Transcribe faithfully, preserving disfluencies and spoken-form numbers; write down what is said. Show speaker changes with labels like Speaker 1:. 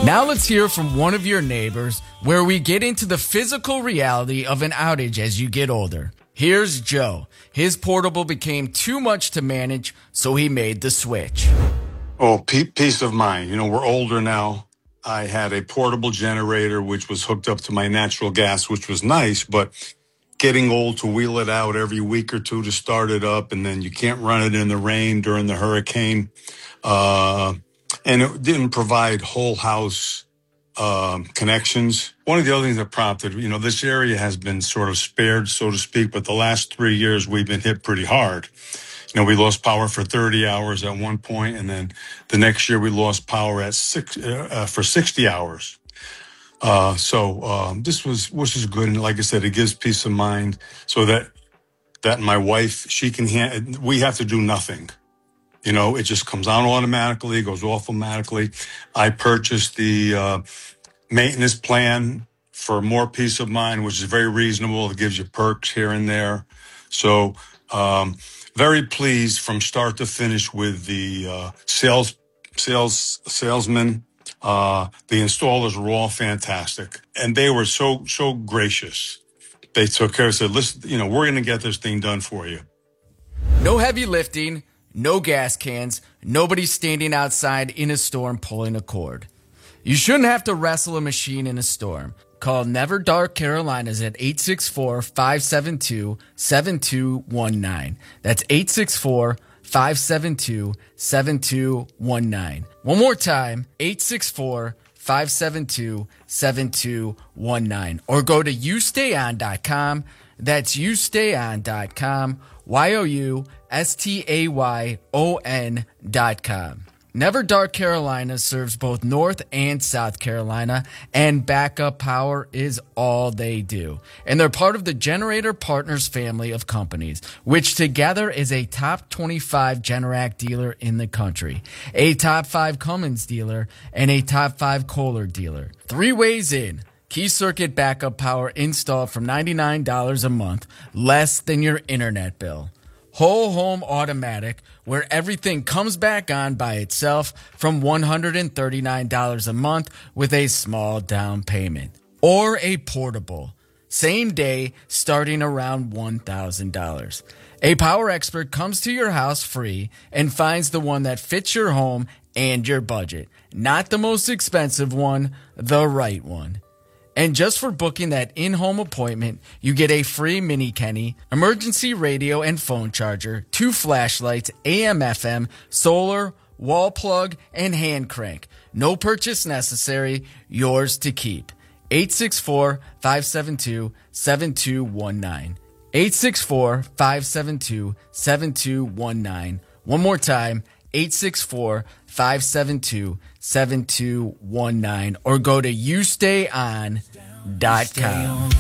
Speaker 1: Now let's hear from one of your neighbors, where we get into the physical reality of an outage as you get older. Here's Joe. His portable became too much to manage, so he made the switch.
Speaker 2: Oh, peace of mind. You know, we're older now. I had a portable generator, which was hooked up to my natural gas, which was nice, but getting old to wheel it out every week or two to start it up, and then you can't run it in the rain during the hurricane. Uh, and it didn't provide whole house um, connections. One of the other things that prompted, you know, this area has been sort of spared, so to speak, but the last three years we've been hit pretty hard. You know, we lost power for thirty hours at one point, and then the next year we lost power at six uh, for sixty hours. Uh, so um, this was which is good, and like I said, it gives peace of mind, so that that my wife, she can hand, we have to do nothing. You know, it just comes on automatically, goes off automatically. I purchased the uh, maintenance plan for more peace of mind, which is very reasonable. It gives you perks here and there. So um, very pleased from start to finish with the uh, sales sales salesmen. Uh, the installers were all fantastic, and they were so so gracious. They took care and said, "Listen, you know, we're going to get this thing done for you."
Speaker 1: No heavy lifting. No gas cans, nobody standing outside in a storm pulling a cord. You shouldn't have to wrestle a machine in a storm. Call Never Dark Carolinas at eight six four, five seven two, seven two one nine. That's eight six four, five seven two, seven two one nine. One more time, eight six four, five seven two, seven two one nine. Or go to you stay on dot com. That's you stay on dot com. Y O U S T A Y O N dot com. Never Dark Carolina serves both North and South Carolina, and backup power is all they do. And they're part of the Generator Partners family of companies, which together is a top twenty-five Generac dealer in the country, a top five Cummins dealer, and a top five Kohler dealer. Three ways in. Key circuit backup power installed from ninety-nine dollars a month, less than your internet bill. Whole home automatic, where everything comes back on by itself, from one hundred thirty-nine dollars a month with a small down payment. Or a portable, same day, starting around one thousand dollars. A power expert comes to your house free and finds the one that fits your home and your budget. Not the most expensive one, the right one. And just for booking that in-home appointment, you get a free Mini Kenny, emergency radio and phone charger, two flashlights, A M F M, solar, wall plug, and hand crank. No purchase necessary, yours to keep. eight six four, five seven two, seven two one nine. eight six four, five seven two, seven two one nine. One more time, eight six four, five seven two, seven two one nine, or go to you stay on dot com.